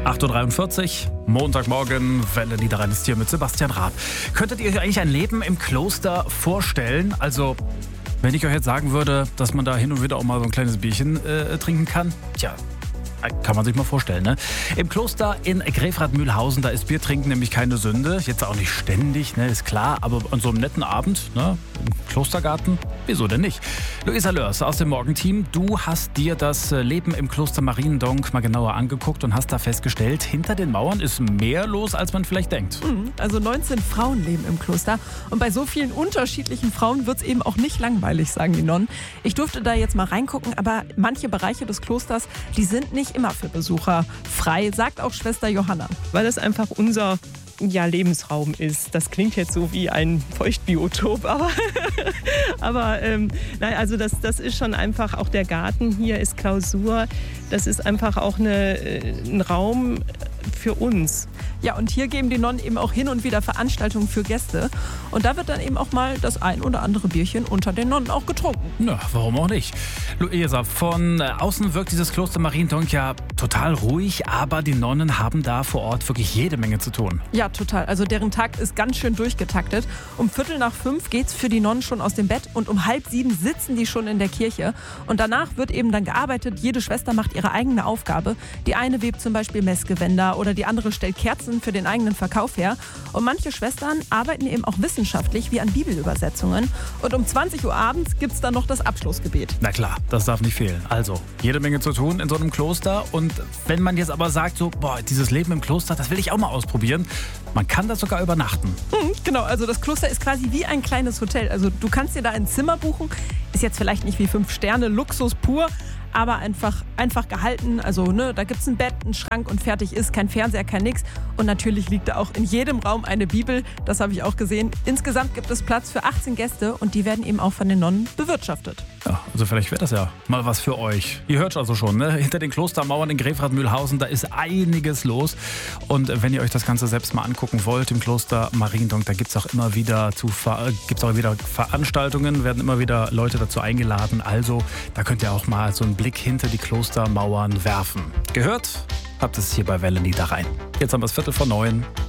8.43 Uhr, Montagmorgen, Welle Niederrhein ist hier mit Sebastian Raab. Könntet ihr euch eigentlich ein Leben im Kloster vorstellen? Also, wenn ich euch jetzt sagen würde, dass man da hin und wieder auch mal so ein kleines Bierchen trinken kann, tja, kann man sich mal vorstellen, ne? Im Kloster in Grefrath-Mühlhausen, da ist Biertrinken nämlich keine Sünde. Jetzt auch nicht ständig, ne, ist klar. Aber an so einem netten Abend, ne, im Klostergarten, wieso denn nicht? Luisa Lörs aus dem Morgenteam, du hast dir das Leben im Kloster Mariendonk mal genauer angeguckt und hast da festgestellt, hinter den Mauern ist mehr los, als man vielleicht denkt. Also 19 Frauen leben im Kloster. Und bei so vielen unterschiedlichen Frauen wird es eben auch nicht langweilig, sagen die Nonnen. Ich durfte da jetzt mal reingucken, aber manche Bereiche des Klosters, die sind nicht immer für Besucher frei, sagt auch Schwester Johanna. Weil es einfach unser Lebensraum ist. Das klingt jetzt so wie ein Feuchtbiotop, aber also das ist schon einfach, auch der Garten hier ist Klausur. Das ist einfach auch ein Raum für uns. Ja, und hier geben die Nonnen eben auch hin und wieder Veranstaltungen für Gäste. Und da wird dann eben auch mal das ein oder andere Bierchen unter den Nonnen auch getrunken. Na, warum auch nicht? Luisa, von außen wirkt dieses Kloster Mariendonk ja total ruhig, aber die Nonnen haben da vor Ort wirklich jede Menge zu tun. Ja, total. Also deren Tag ist ganz schön durchgetaktet. Um 4:45 geht's für die Nonnen schon aus dem Bett und um 6:30 sitzen die schon in der Kirche. Und danach wird eben dann gearbeitet. Jede Schwester macht ihre eigene Aufgabe. Die eine webt zum Beispiel Messgewänder oder die andere stellt Kerzen für den eigenen Verkauf her. Und manche Schwestern arbeiten eben auch wissenschaftlich, wie an Bibelübersetzungen. Und um 20 Uhr abends gibt es dann noch das Abschlussgebet. Na klar, das darf nicht fehlen. Also, jede Menge zu tun in so einem Kloster. Und wenn man jetzt aber sagt, so, dieses Leben im Kloster, das will ich auch mal ausprobieren, man kann da sogar übernachten. Genau, also das Kloster ist quasi wie ein kleines Hotel. Also du kannst dir da ein Zimmer buchen. Ist jetzt vielleicht nicht wie 5 Sterne, Luxus pur, aber einfach gehalten. Also da gibt es ein Bett, einen Schrank und fertig ist. Kein Fernseher, kein nix. Und natürlich liegt da auch in jedem Raum eine Bibel. Das habe ich auch gesehen. Insgesamt gibt es Platz für 18 Gäste und die werden eben auch von den Nonnen bewirtschaftet. Ja, also vielleicht wäre das ja mal was für euch. Ihr hört also schon, ne? Hinter den Klostermauern in Grefrath-Mühlhausen, da ist einiges los. Und wenn ihr euch das Ganze selbst mal angucken wollt, im Kloster Mariendonk, da gibt es auch immer wieder Veranstaltungen, werden immer wieder Leute dazu eingeladen. Also da könnt ihr auch mal so einen Blick hinter die Klostermauern werfen. Gehört habt es hier bei Welle Niederrhein. Jetzt haben wir es 8:45.